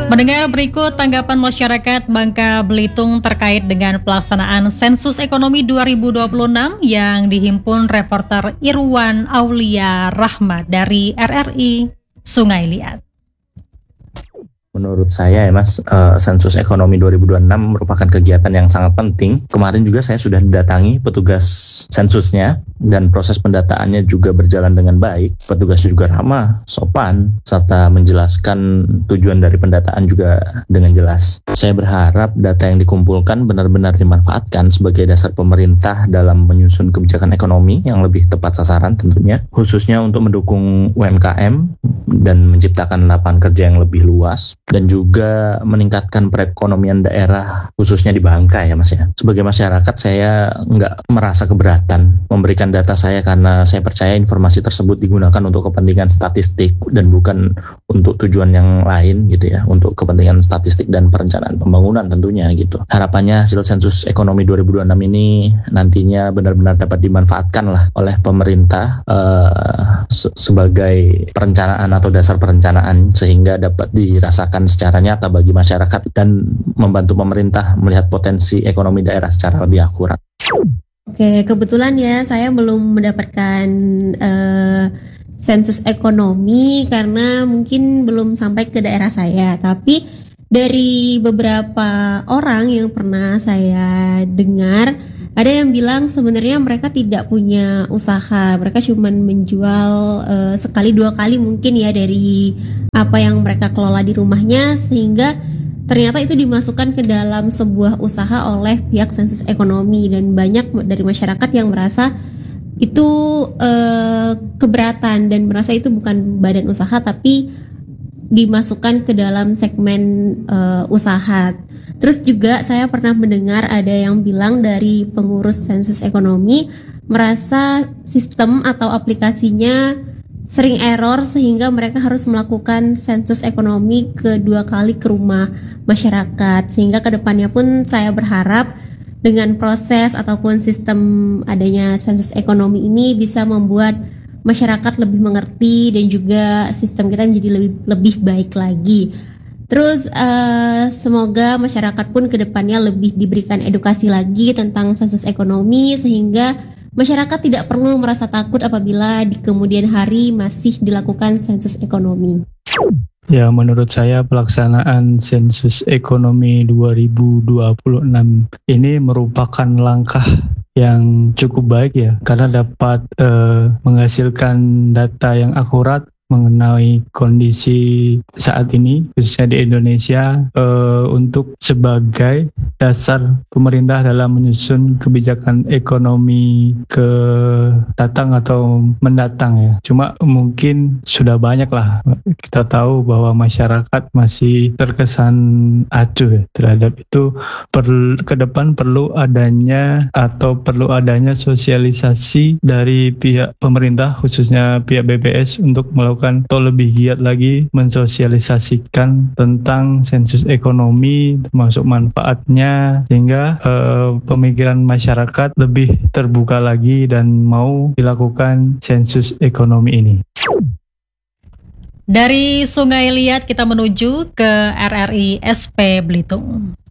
Mendengar berikut tanggapan masyarakat Bangka Belitung terkait dengan pelaksanaan sensus ekonomi 2026 yang dihimpun reporter Irwan Aulia Rahmat dari RRI Sungai Liat. Menurut saya ya Mas, sensus ekonomi 2026 merupakan kegiatan yang sangat penting. Kemarin juga saya sudah didatangi petugas sensusnya dan proses pendataannya juga berjalan dengan baik. Petugas juga ramah, sopan, serta menjelaskan tujuan dari pendataan juga dengan jelas. Saya berharap data yang dikumpulkan benar-benar dimanfaatkan sebagai dasar pemerintah dalam menyusun kebijakan ekonomi yang lebih tepat sasaran tentunya, khususnya untuk mendukung UMKM dan menciptakan lapangan kerja yang lebih luas, dan juga meningkatkan perekonomian daerah khususnya di Bangka ya Mas ya. Sebagai masyarakat saya nggak merasa keberatan memberikan data saya karena saya percaya informasi tersebut digunakan untuk kepentingan statistik dan bukan untuk tujuan yang lain gitu ya, untuk kepentingan statistik dan perencanaan pembangunan tentunya gitu. Harapannya hasil sensus ekonomi 2026 ini nantinya benar-benar dapat dimanfaatkan lah oleh pemerintah sebagai perencanaan atau dasar perencanaan sehingga dapat dirasakan secara nyata bagi masyarakat dan membantu pemerintah melihat potensi ekonomi daerah secara lebih akurat. Oke, kebetulan ya saya belum mendapatkan sensus ekonomi karena mungkin belum sampai ke daerah saya. Tapi dari beberapa orang yang pernah saya dengar, ada yang bilang sebenarnya mereka tidak punya usaha, mereka cuma menjual sekali dua kali mungkin ya dari apa yang mereka kelola di rumahnya, sehingga ternyata itu dimasukkan ke dalam sebuah usaha oleh pihak sensus ekonomi, dan banyak dari masyarakat yang merasa itu keberatan dan merasa itu bukan badan usaha tapi dimasukkan ke dalam segmen usaha. Terus juga saya pernah mendengar ada yang bilang dari pengurus sensus ekonomi merasa sistem atau aplikasinya sering error sehingga mereka harus melakukan sensus ekonomi kedua kali ke rumah masyarakat. Sehingga kedepannya pun saya berharap dengan proses ataupun sistem adanya sensus ekonomi ini bisa membuat masyarakat lebih mengerti dan juga sistem kita menjadi lebih baik lagi. Terus semoga masyarakat pun kedepannya lebih diberikan edukasi lagi tentang sensus ekonomi sehingga masyarakat tidak perlu merasa takut apabila di kemudian hari masih dilakukan sensus ekonomi. Ya, menurut saya pelaksanaan sensus ekonomi 2026 ini merupakan langkah yang cukup baik ya, karena dapat menghasilkan data yang akurat mengenai kondisi saat ini khususnya di Indonesia untuk sebagai dasar pemerintah dalam menyusun kebijakan ekonomi ke datang atau mendatang ya. Cuma mungkin sudah banyak lah kita tahu bahwa masyarakat masih terkesan acuh ya terhadap itu. Ke depan perlu adanya sosialisasi dari pihak pemerintah khususnya pihak BPS untuk melakukan atau lebih giat lagi mensosialisasikan tentang sensus ekonomi termasuk manfaatnya sehingga pemikiran masyarakat lebih terbuka lagi dan mau dilakukan sensus ekonomi ini. Dari Sungai Liat kita menuju ke RRI SP Belitung.